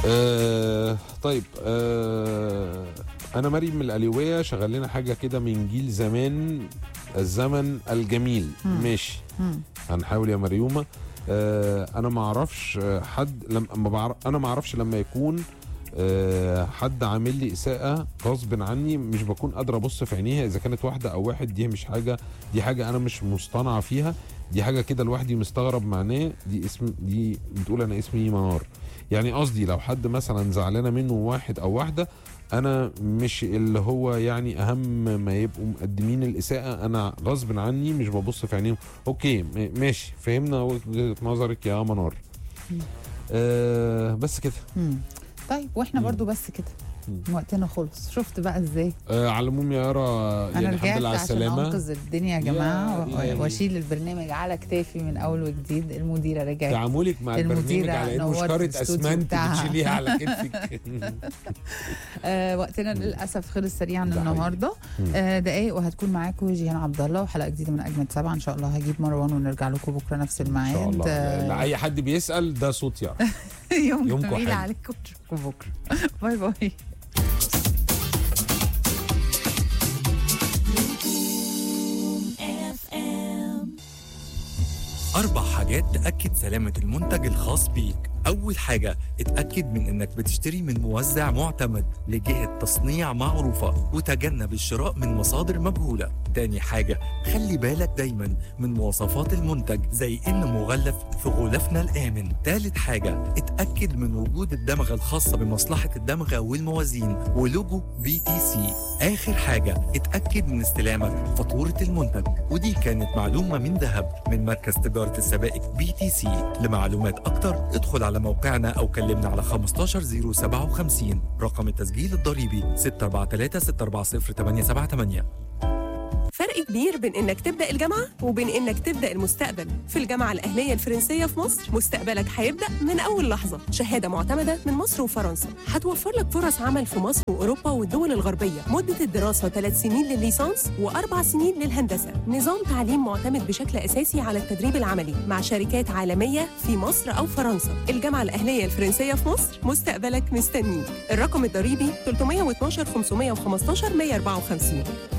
طيب انا مريم من القليوبيه، شغال لنا حاجه كده من جيل زمان، الزمن الجميل. ماشي، هنحاول يا مريومه. انا ما اعرفش حد انا ما اعرفش لما يكون حد عامل لي اساءه غصب عني، مش بكون قادر ابص في عينيها اذا كانت واحده او واحد. دي مش حاجه، دي حاجه انا مش مصطنعه فيها، دي حاجه كده لوحدي مستغرب معناه. دي بتقول انا اسمي منار. يعني قصدي لو حد مثلا زعلانه منه واحد او واحده، انا مش اللي هو يعني اهم ما يبقوا مقدمين الاساءه، انا غصب عني مش ببص في عينيهم. اوكي ماشي، فهمنا وجهه نظرك يا منار. بس كده. طيب واحنا برضو بس كده وقتنا خلص. شفت بقى ازاي؟ على العموم يا يارا، يعني الحمد لله على السلامه. انا انقذ الدنيا يا جماعه واشيل البرنامج على كتافي من اول وجديد. المديره رجعت. تعاملك مع البرنامج على انه شكاره اسمنت بتشيليها على كتفك. وقتنا للاسف خلص سريعا النهارده. دقايق وهتكون معاكم جيهان عبد الله وحلقه جديده من اجمد 7 ان شاء الله. هجيب مروان ونرجع لكم بكره نفس الميعاد ان شاء الله. اي حد بيسال ده صوت يا يوم جميل عليكم. نشوفكم بكره. باي باي. أربع حاجات تأكد سلامة المنتج الخاص بيك. أول حاجة، اتأكد من إنك بتشتري من موزع معتمد لجهة تصنيع معروفة وتجنب الشراء من مصادر مجهولة. تاني حاجة، خلي بالك دايما من مواصفات المنتج زي إنه مغلف في غلافنا الآمن. تالت حاجة، اتأكد من وجود الدمغة الخاصة بمصلحة الدمغة والموازين ولوجو BTC. آخر حاجة، اتأكد من استلامك فاتورة المنتج، ودي كانت معلومة من ذهب من مركز تجارة السبائك BTC. لمعلومات أكتر ادخل على موقعنا أو كلمنا على 15057. رقم التسجيل الضريبي 643-640-878. فرق كبير بين انك تبدأ الجامعة وبين انك تبدأ المستقبل. في الجامعة الأهلية الفرنسية في مصر مستقبلك هيبدأ من أول لحظة. شهادة معتمدة من مصر وفرنسا هتوفر لك فرص عمل في مصر وأوروبا والدول الغربية. مدة الدراسة 3 سنين للليسانس و4 سنين للهندسة. نظام تعليم معتمد بشكل أساسي على التدريب العملي مع شركات عالمية في مصر أو فرنسا. الجامعة الأهلية الفرنسية في مصر مستقبلك مستنيك. الرقم الضريبي 312 515 154.